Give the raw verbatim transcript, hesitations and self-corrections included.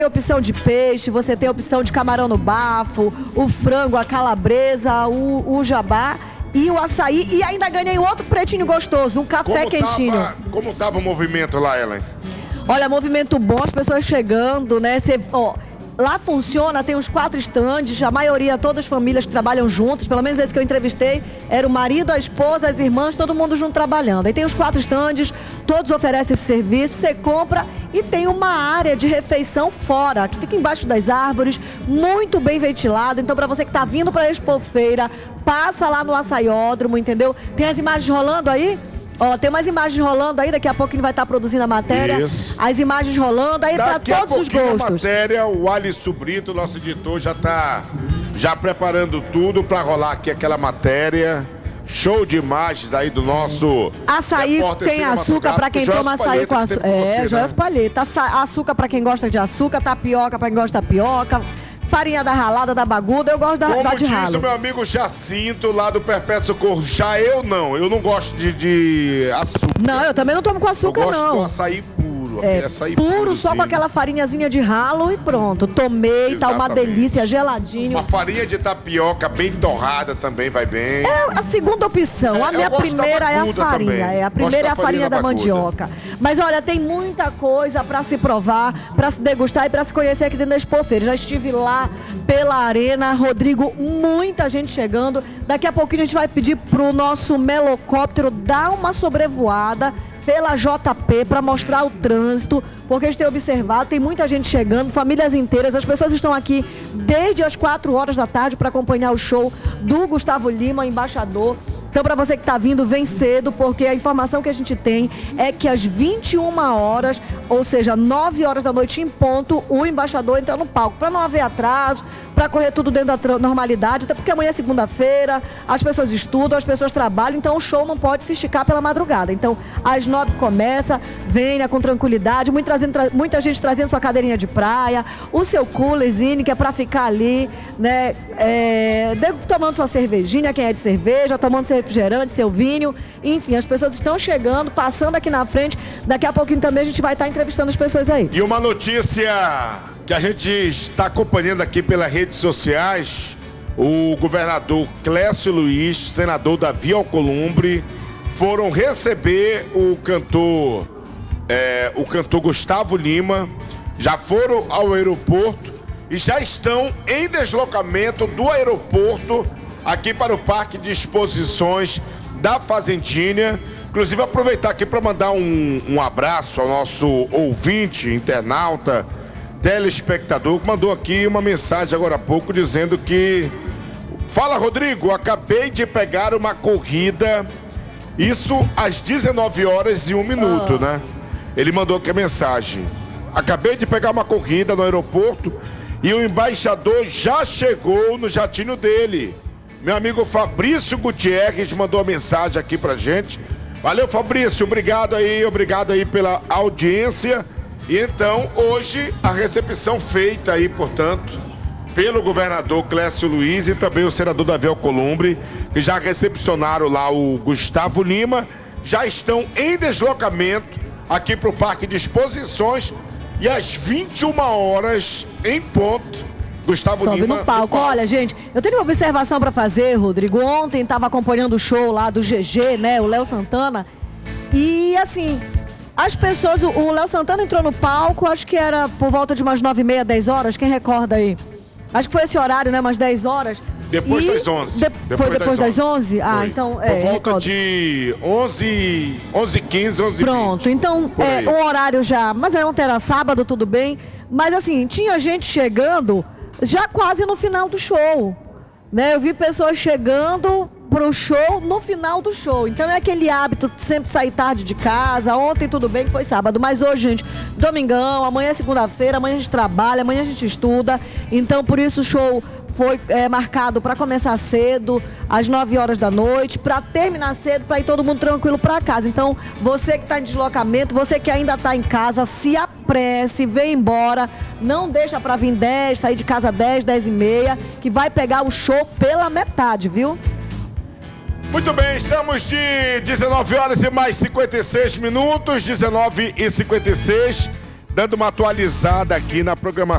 Tem opção de peixe, você tem opção de camarão no bafo, o frango, a calabresa, o, o jabá e o açaí. E ainda ganhei outro pretinho gostoso, um café como quentinho. Tava, como tava o movimento lá, Ellen? Olha, movimento bom, as pessoas chegando, né? Cê, ó, lá funciona, tem uns quatro estandes, a maioria, todas as famílias que trabalham juntas, pelo menos esse que eu entrevistei, era o marido, a esposa, as irmãs, todo mundo junto trabalhando. Aí tem os quatro estandes, todos oferecem esse serviço, você compra e tem uma área de refeição fora, que fica embaixo das árvores, muito bem ventilado. Então, para você que está vindo para a Expofeira, passa lá no açaiódromo, entendeu? Tem as imagens rolando aí? Ó, tem umas imagens rolando aí, daqui a pouco ele vai estar produzindo a matéria. Isso. As imagens rolando, aí tá todos os gostos. A matéria, o Alisson Brito, nosso editor, já tá já preparando tudo para rolar aqui aquela matéria. Show de imagens aí do nosso açaí tem açúcar para quem toma açaí com açúcar. É, Joias Palheta. Açúcar para quem gosta de açúcar, tapioca para quem gosta de tapioca. Farinha da ralada, da baguda, eu gosto da, Como da de ralo. Como diz o meu amigo Jacinto, lá do Perpétuo Socorro, já eu não, eu não gosto de, de açúcar. Não, eu também não tomo com açúcar, não. Eu gosto não. do açaí puro, é, açaí puro, purozinho. Só com aquela farinhazinha de ralo e pronto. Tomei, exatamente. Tá uma delícia, geladinho. Uma farinha de tapioca bem torrada também vai bem. É a segunda opção, é, a minha primeira é a farinha. Também. É, a primeira é a farinha da, da mandioca. Mas olha, tem muita coisa pra se provar, pra se degustar e pra se conhecer aqui dentro da Expofeira. Já estive lá pela Arena, Rodrigo, muita gente chegando. Daqui a pouquinho a gente vai pedir pro nosso melocóptero dar uma sobrevoada pela J P para mostrar o trânsito, porque a gente tem observado, tem muita gente chegando, famílias inteiras, as pessoas estão aqui desde as quatro horas da tarde para acompanhar o show do Gustavo Lima, embaixador. Então, para você que está vindo, vem cedo, porque a informação que a gente tem é que às vinte e uma horas, ou seja, nove horas da noite em ponto, o embaixador entra no palco, para não haver atraso, para correr tudo dentro da normalidade, até porque amanhã é segunda-feira, as pessoas estudam, as pessoas trabalham, então o show não pode se esticar pela madrugada. Então, às nove começa, venha com tranquilidade, muita, muita gente trazendo sua cadeirinha de praia, o seu coolerzinho, que é para ficar ali, né, é, tomando sua cervejinha, quem é de cerveja, tomando seu refrigerante, seu vinho, enfim, as pessoas estão chegando, passando aqui na frente, daqui a pouquinho também a gente vai estar entrevistando as pessoas aí. E uma notícia que a gente está acompanhando aqui pelas redes sociais, o governador Clécio Luiz, senador Davi Alcolumbre, foram receber o cantor, é, o cantor Gustavo Lima, já foram ao aeroporto e já estão em deslocamento do aeroporto aqui para o Parque de Exposições da Fazendinha. Inclusive, aproveitar aqui para mandar um, um abraço ao nosso ouvinte, internauta, telespectador, que mandou aqui uma mensagem agora há pouco dizendo que: fala, Rodrigo, acabei de pegar uma corrida, isso às dezenove horas e um minuto, oh. né? Ele mandou aqui a mensagem: acabei de pegar uma corrida no aeroporto e o embaixador já chegou no jatinho dele. Meu amigo Fabrício Gutierrez mandou a mensagem aqui pra gente. Valeu, Fabrício, obrigado aí, obrigado aí pela audiência. E então, hoje, a recepção feita aí, portanto, pelo governador Clécio Luiz e também o senador Davi Alcolumbre, que já recepcionaram lá o Gustavo Lima, já estão em deslocamento aqui para o Parque de Exposições e às vinte e uma horas, em ponto, Gustavo Sobe Lima no palco. no palco. Olha, gente, eu tenho uma observação para fazer, Rodrigo. Ontem estava acompanhando o show lá do G G, né, o Léo Santana, e assim, as pessoas, o Léo Santana entrou no palco, acho que era por volta de umas nove e meia, dez horas, quem recorda aí? Acho que foi esse horário, né, umas dez horas. Depois e... das onze. De... Depois foi depois das, das onze? onze? Ah, foi. Então... Por é, volta recordo. de onze e quinze, onze e vinte. Pronto, então é um horário já, mas ontem era sábado, tudo bem. Mas assim, tinha gente chegando já quase no final do show, né? Eu vi pessoas chegando pro show no final do show. Então é aquele hábito de sempre sair tarde de casa. Ontem tudo bem que foi sábado, mas hoje, gente, domingão, amanhã é segunda-feira, amanhã a gente trabalha, amanhã a gente estuda. Então por isso o show foi é, marcado para começar cedo, às nove horas da noite, para terminar cedo, para ir todo mundo tranquilo para casa. Então, você que está em deslocamento, você que ainda está em casa, se apresse, vem embora, não deixa para vir dez, sair de casa dez, dez e meia, que vai pegar o show pela metade, viu? Muito bem, estamos de dezenove horas e mais cinquenta e seis minutos, dezenove e cinquenta e seis. dando uma atualizada aqui na programação